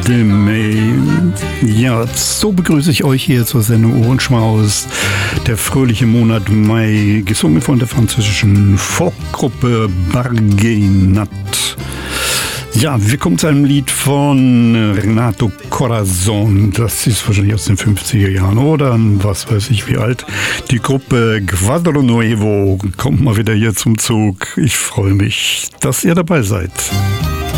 de Mai. Ja, so begrüße ich euch hier zur Sendung Ohrenschmaus. Der fröhliche Monat Mai, gesungen von der französischen Folkgruppe Barguenat. Ja, wir kommen zu einem Lied von Renato Corazon. Das ist wahrscheinlich aus den 50er Jahren oder was weiß ich wie alt. Die Gruppe Quadro Nuevo kommt mal wieder hier zum Zug. Ich freue mich, dass ihr dabei seid.